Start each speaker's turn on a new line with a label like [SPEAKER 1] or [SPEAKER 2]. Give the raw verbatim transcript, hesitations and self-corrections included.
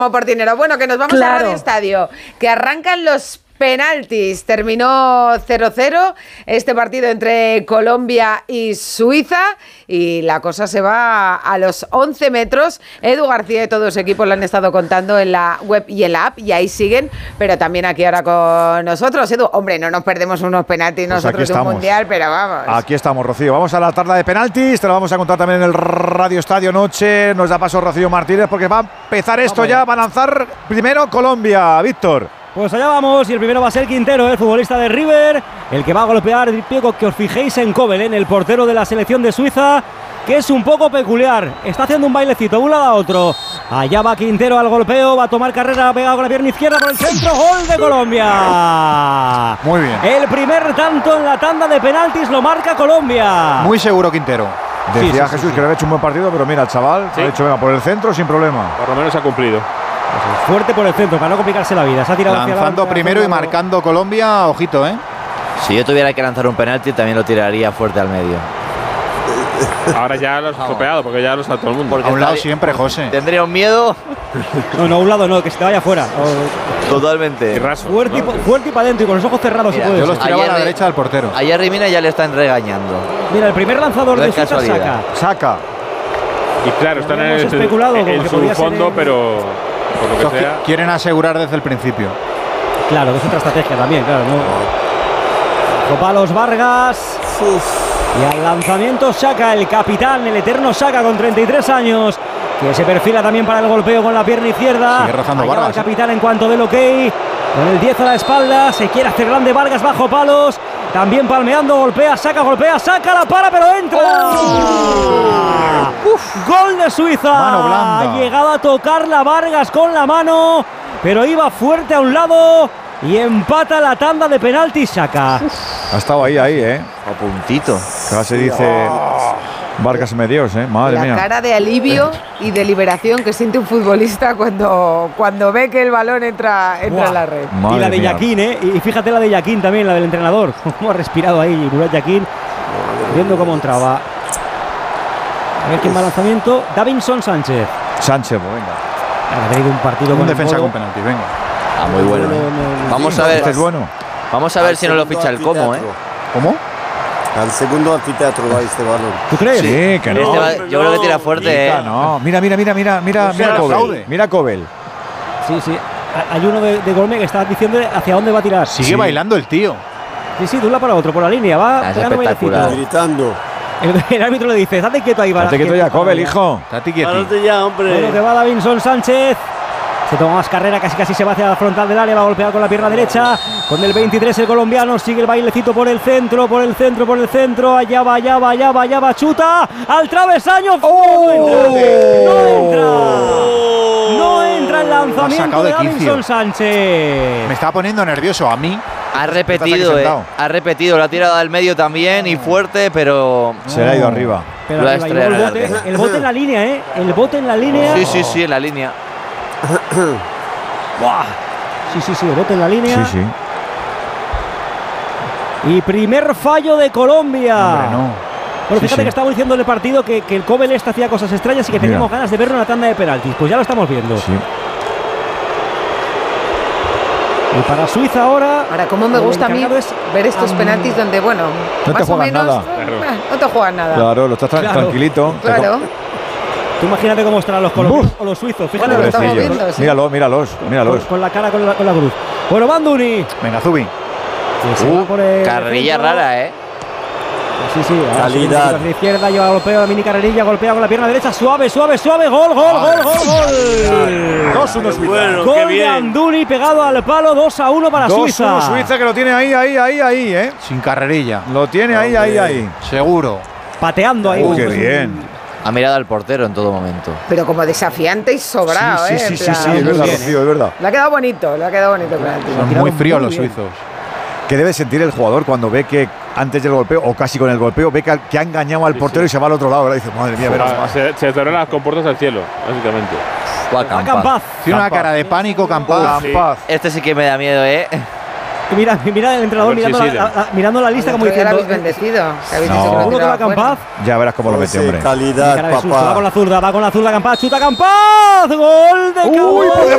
[SPEAKER 1] por dinero. Bueno, que nos vamos claro. a Radio Estadio, que arrancan los penaltis. Terminó cero cero este partido entre Colombia y Suiza y la cosa se va a los once metros. Edu García y todo su equipo lo han estado contando en la web y en la app y ahí siguen, pero también aquí ahora con nosotros. Edu, hombre, no nos perdemos unos penaltis pues nosotros de un mundial, pero vamos.
[SPEAKER 2] Aquí estamos, Rocío. Vamos a la tarde de penaltis, te lo vamos a contar también en el Radio Estadio Noche. Nos da paso Rocío Martínez porque va a empezar esto vamos ya, va a lanzar primero Colombia. Víctor.
[SPEAKER 3] Pues allá vamos, y el primero va a ser Quintero, el futbolista de River, el que va a golpear, pico que os fijéis en Kobel, en el portero de la selección de Suiza, que es un poco peculiar, está haciendo un bailecito de un lado a otro. Allá va Quintero al golpeo, va a tomar carrera, pegado con la pierna izquierda por el centro, gol de Colombia.
[SPEAKER 2] Muy bien.
[SPEAKER 3] El primer tanto en la tanda de penaltis lo marca Colombia.
[SPEAKER 2] Muy seguro Quintero. Decía sí, sí, Jesús sí, sí. que le había hecho un buen partido, pero mira, el chaval ¿Sí? ha dicho, venga, por el centro sin problema.
[SPEAKER 4] Por lo menos ha cumplido.
[SPEAKER 3] Fuerte por el centro, para no complicarse la vida. Se ha tirado
[SPEAKER 2] lanzando hacia primero y marcando Colombia, ojito, ¿eh?
[SPEAKER 5] Si yo tuviera que lanzar un penalti, también lo tiraría fuerte al medio.
[SPEAKER 4] Ahora ya lo has estropeado, porque ya lo sabe todo el mundo.
[SPEAKER 2] Porque a un lado siempre, José.
[SPEAKER 5] ¿Tendría un miedo?
[SPEAKER 3] No, no, a un lado no, que se te vaya fuera. O...
[SPEAKER 5] Totalmente.
[SPEAKER 4] Raso,
[SPEAKER 3] fuerte,
[SPEAKER 4] ¿no?
[SPEAKER 3] y, fuerte y para adentro y con los ojos cerrados.
[SPEAKER 5] Mira,
[SPEAKER 3] se puede
[SPEAKER 2] yo los tiraba a la derecha del portero.
[SPEAKER 5] Ayer Rimina ya le están regañando.
[SPEAKER 3] Mira, el primer lanzador no de Suiza saca.
[SPEAKER 2] Saca.
[SPEAKER 4] Y claro, están en, el, en su fondo, el... pero... Por lo que sea.
[SPEAKER 2] Quieren asegurar desde el principio.
[SPEAKER 3] Claro, que es otra estrategia también, claro, ¿no? Copalos Vargas. Uf. Y al lanzamiento Saka, el capitán, el eterno Saka con treinta y tres años, que se perfila también para el golpeo con la pierna izquierda.
[SPEAKER 2] Sigue rozando
[SPEAKER 3] Allá
[SPEAKER 2] Vargas.
[SPEAKER 3] El capitán en cuanto del ok. Con el diez a la espalda, se quiere hacer grande Vargas bajo palos. También palmeando, golpea, saca, golpea, saca, la para, pero entra. ¡Oh! Uf, gol de Suiza.
[SPEAKER 2] Mano blanda.
[SPEAKER 3] Ha llegado a tocar la Vargas con la mano, pero iba fuerte a un lado y empata la tanda de penaltis. Saca.
[SPEAKER 2] Ha estado ahí, ahí, ¿eh?
[SPEAKER 5] A puntito.
[SPEAKER 2] Casi dice Vargas Medios, ¿eh? Madre
[SPEAKER 1] la
[SPEAKER 2] mía.
[SPEAKER 1] La cara de alivio y de liberación que siente un futbolista cuando, cuando ve que el balón entra, entra en la red.
[SPEAKER 3] Madre y la de Yaquín, ¿eh? Y fíjate la de Yaquín también, la del entrenador. Cómo ha respirado ahí Murat Yaquín, viendo cómo entraba. A ver quién va al lanzamiento. Davinson Sánchez.
[SPEAKER 2] Sánchez, venga.
[SPEAKER 3] Ha tenido un partido
[SPEAKER 2] un
[SPEAKER 3] con
[SPEAKER 2] defensa con penalti, venga.
[SPEAKER 5] Ah, muy bueno. ¿eh?
[SPEAKER 3] Vamos
[SPEAKER 5] a ver.
[SPEAKER 2] Este es bueno.
[SPEAKER 5] Vamos a ver si no lo ficha el Como, ¿eh?
[SPEAKER 2] ¿Cómo?
[SPEAKER 6] Al segundo anfiteatro va este balón.
[SPEAKER 3] ¿Tú crees?
[SPEAKER 2] Sí, que no.
[SPEAKER 5] Este va, yo creo que tira fuerte, ¿eh?
[SPEAKER 2] No, mira, mira, mira, mira, mira, mira Kobel. Mira Kobel.
[SPEAKER 3] Sí, sí. Hay uno de, de Golme que está diciendo hacia dónde va a tirar.
[SPEAKER 2] Sigue
[SPEAKER 3] sí.
[SPEAKER 2] bailando el tío.
[SPEAKER 3] Sí, sí, de un lado para otro, por la línea. Va
[SPEAKER 5] ah, espectacular.
[SPEAKER 6] Gritando.
[SPEAKER 3] El, el árbitro le dice, estate quieto ahí, va.
[SPEAKER 2] Estate quieto ya, Kobel, hijo. Estate quieto.
[SPEAKER 6] Párate ya, hombre.
[SPEAKER 3] Bueno, que va Davinson Sánchez. Se toma más carrera, casi casi se va hacia la frontal del área, va a golpear con la pierna derecha. Con el veintitrés el colombiano, sigue el bailecito por el centro, por el centro, por el centro. Allá va, allá va, allá va, allá va, chuta al travesaño. ¡Oh! No entra. No entra el lanzamiento de Davinson Sánchez.
[SPEAKER 2] Me está poniendo nervioso a mí.
[SPEAKER 5] Ha repetido, eh, ha repetido, la ha tirado al medio también y fuerte, pero
[SPEAKER 2] se le ha ido arriba.
[SPEAKER 3] Pero arriba, el, bote, el bote en la línea, ¿eh? El bote en la línea.
[SPEAKER 5] Sí, sí, sí, en la línea.
[SPEAKER 3] ¡Buah! Sí, sí, sí, el bote en la línea.
[SPEAKER 2] Sí, sí.
[SPEAKER 3] Y primer fallo de Colombia.
[SPEAKER 2] Hombre, no.
[SPEAKER 3] Bueno,
[SPEAKER 2] sí,
[SPEAKER 3] fíjate
[SPEAKER 2] sí.
[SPEAKER 3] que estamos diciendo en el partido que, que el Kobel este hacía cosas extrañas y que teníamos Mira. ganas de verlo en la tanda de penaltis. Pues ya lo estamos viendo.
[SPEAKER 2] Sí.
[SPEAKER 3] Y para Suiza ahora.
[SPEAKER 1] Ahora, cómo me gusta a mí es ver estos um, penaltis donde, bueno,
[SPEAKER 2] no
[SPEAKER 1] más
[SPEAKER 2] te
[SPEAKER 1] o menos.
[SPEAKER 2] Nada.
[SPEAKER 1] Eh, no te juegan nada.
[SPEAKER 2] Claro, lo estás tra
[SPEAKER 3] claro.
[SPEAKER 2] tranquilito.
[SPEAKER 1] Claro.
[SPEAKER 3] Tú imagínate cómo estarán los colombianos o los suizos. Fíjate
[SPEAKER 1] bueno,
[SPEAKER 3] lo
[SPEAKER 1] estamos viendo, sí.
[SPEAKER 2] Míralos, míralos, míralos.
[SPEAKER 3] Con, con la cara, con la, con la cruz. Bueno, Banduni.
[SPEAKER 2] Venga, Zubi.
[SPEAKER 3] Sí, uh, por el
[SPEAKER 5] carrerilla
[SPEAKER 3] centro.
[SPEAKER 5] rara, ¿eh?
[SPEAKER 3] Sí, sí.
[SPEAKER 6] Calidad.
[SPEAKER 3] A la izquierda, lleva golpeo, la mini carrerilla, golpea con la pierna derecha. Suave, suave, suave. Gol, gol, gol, gol, gol.
[SPEAKER 2] dos uno Suiza.
[SPEAKER 6] Bueno,
[SPEAKER 3] gol
[SPEAKER 6] qué
[SPEAKER 3] de
[SPEAKER 6] bien.
[SPEAKER 3] Anduni pegado al palo. dos a uno para Suiza.
[SPEAKER 2] dos uno Suiza que lo tiene ahí, ahí, ahí, ahí, ¿eh? Sin carrerilla. Lo tiene ahí, ahí, ahí. Seguro.
[SPEAKER 3] Pateando ahí.
[SPEAKER 2] Uh, qué bien.
[SPEAKER 5] Ha mirado al portero en todo momento.
[SPEAKER 1] Pero como desafiante y sobrado,
[SPEAKER 2] sí,
[SPEAKER 1] ¿eh?
[SPEAKER 2] Sí, sí,
[SPEAKER 1] plan,
[SPEAKER 2] sí, sí, es verdad, Rocío, es verdad.
[SPEAKER 1] Le ha quedado bonito, le ha quedado bonito.
[SPEAKER 2] Son muy fríos los suizos. ¿Qué debe sentir el jugador cuando ve que antes del golpeo, o casi con el golpeo, ve que, que ha engañado al portero sí, sí. y se va al otro lado? Ahora dice, madre mía, verás más.
[SPEAKER 4] Se, se tornan las compuertas al cielo, básicamente.
[SPEAKER 5] Buah,
[SPEAKER 3] Campaz.
[SPEAKER 2] Tiene una cara de pánico, Campaz.
[SPEAKER 4] Sí.
[SPEAKER 5] Este sí que me da miedo, ¿eh?
[SPEAKER 3] Mira, mira el entrenador mirando,
[SPEAKER 4] sí, sí,
[SPEAKER 3] la, la, mirando la lista como diciendo.
[SPEAKER 1] habéis bendecido.
[SPEAKER 2] No.
[SPEAKER 3] ¿Seguro que va Campaz?
[SPEAKER 2] Ya verás cómo lo mete, hombre.
[SPEAKER 6] Calidad, papá.
[SPEAKER 3] Va con la zurda, va con la zurda Campaz, chuta Campaz. Gol de Campaz.